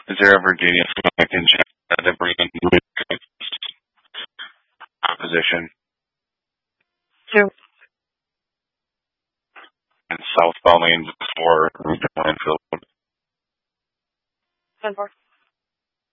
Is there a Virginia Flemington that bring in opposition Two. and southbound lanes for Linfield? 10-4.